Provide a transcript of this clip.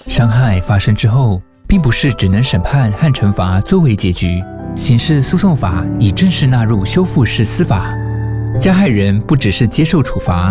伤害发生之后，并不是只能审判和惩罚作为结局。刑事诉讼法已正式纳入修复式司法，加害人不只是接受处罚，